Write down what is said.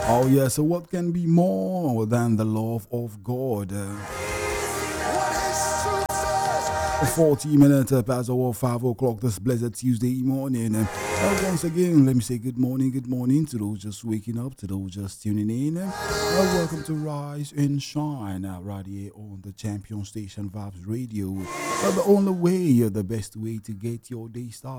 Oh, yeah, so what can be more than the love of God? 40 minutes past our 5 o'clock this blessed Tuesday morning. Once again, let me say good morning to those just waking up, to those just tuning in. Welcome to Rise and Shine right here on the Champion Station Vibes Radio. The only way, the best way to get your day started.